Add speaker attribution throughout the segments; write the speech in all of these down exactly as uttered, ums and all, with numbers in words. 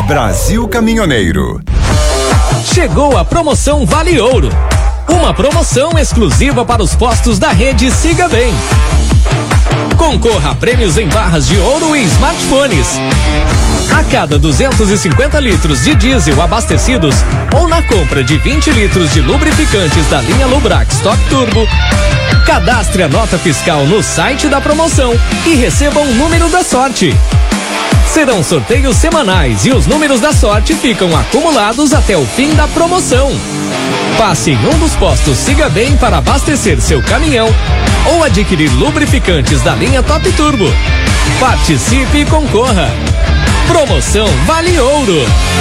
Speaker 1: Brasil Caminhoneiro.
Speaker 2: Chegou a promoção Vale Ouro. Uma promoção exclusiva para os postos da rede Siga Bem. Concorra a prêmios em barras de ouro e smartphones. A cada duzentos e cinquenta litros de diesel abastecidos ou na compra de vinte litros de lubrificantes da linha Lubrax Top Turbo, cadastre a nota fiscal no site da promoção e receba um número da sorte. Serão sorteios semanais e os números da sorte ficam acumulados até o fim da promoção. Passe em um dos postos Siga Bem para abastecer seu caminhão ou adquirir lubrificantes da linha Top Turbo. Participe e concorra. Promoção Vale Ouro.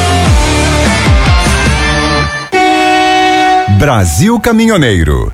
Speaker 1: Brasil Caminhoneiro.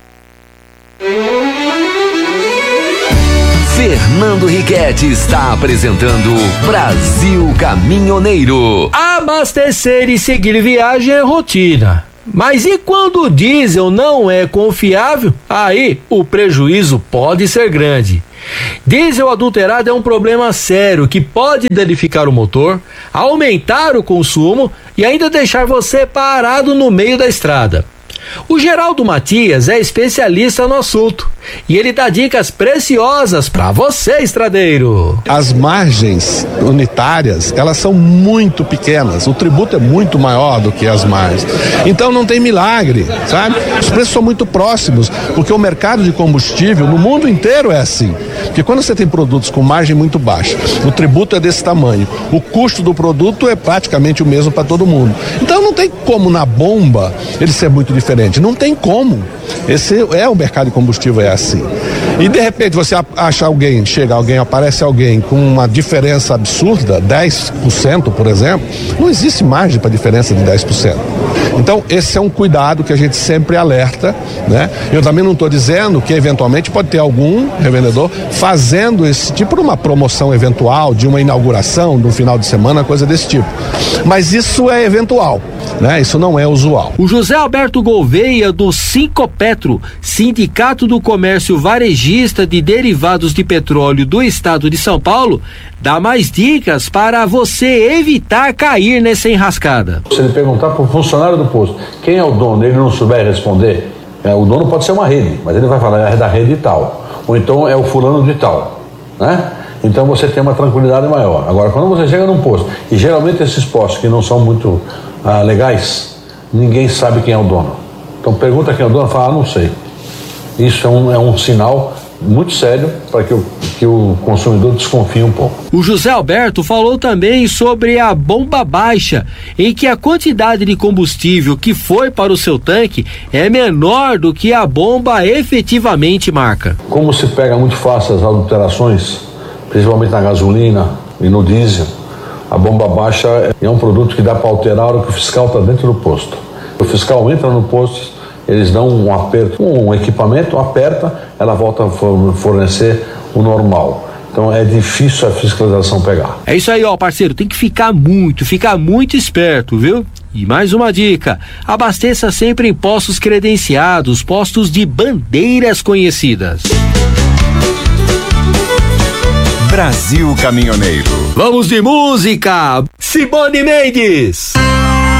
Speaker 3: Fernando Riquetti está apresentando Brasil Caminhoneiro.
Speaker 4: Abastecer e seguir viagem é rotina. Mas e quando o diesel não é confiável? Aí o prejuízo pode ser grande. Diesel adulterado é um problema sério que pode danificar o motor, aumentar o consumo e ainda deixar você parado no meio da estrada. O Geraldo Matias é especialista no assunto e ele dá dicas preciosas para você, estradeiro.
Speaker 5: As margens unitárias, elas são muito pequenas, o tributo é muito maior do que as margens, então não tem milagre, sabe? Os preços são muito próximos, porque o mercado de combustível no mundo inteiro é assim, porque quando você tem produtos com margem muito baixa, o tributo é desse tamanho, o custo do produto é praticamente o mesmo para todo mundo, então não tem como na bomba ele ser muito diferente, não tem como. Esse é o mercado de combustível, é assim. E de repente você acha alguém, chega alguém, aparece alguém com uma diferença absurda, dez por cento, por exemplo, não existe margem para diferença de dez por cento. Então esse é um cuidado que a gente sempre alerta, né? Eu também não estou dizendo que eventualmente pode ter algum revendedor fazendo esse tipo de uma promoção eventual, de uma inauguração, no final de semana, coisa desse tipo. Mas isso é eventual, né? Isso não é usual.
Speaker 4: O José Alberto Gouveia, do Sincopetro, Sindicato do Comércio Varejista de Derivados de Petróleo do Estado de São Paulo, dá mais dicas para você evitar cair nessa enrascada.
Speaker 6: Se ele perguntar para o funcionário do posto quem é o dono, ele não souber responder, é, o dono pode ser uma rede, mas ele vai falar é da rede tal, ou então é o fulano de tal, né? Então você tem uma tranquilidade maior. Agora, quando você chega num posto, e geralmente esses postos que não são muito ah, legais, ninguém sabe quem é o dono. Então pergunta quem é o dono, fala, ah, não sei. Isso é um, é um sinal muito sério para que o, que o consumidor desconfie um pouco.
Speaker 4: O José Alberto falou também sobre a bomba baixa, em que a quantidade de combustível que foi para o seu tanque é menor do que a bomba efetivamente marca.
Speaker 6: Como se pega muito fácil as adulterações, principalmente na gasolina e no diesel, a bomba baixa é um produto que dá para alterar a hora que o fiscal está dentro do posto. O fiscal entra no posto, eles dão um aperto, um equipamento, aperta, ela volta a fornecer o normal. Então é difícil a fiscalização pegar.
Speaker 4: É isso aí, ó, parceiro, tem que ficar muito, ficar muito esperto, viu? E mais uma dica, abasteça sempre em postos credenciados, postos de bandeiras conhecidas.
Speaker 1: Brasil Caminhoneiro.
Speaker 4: Vamos de música, Simone Mendes.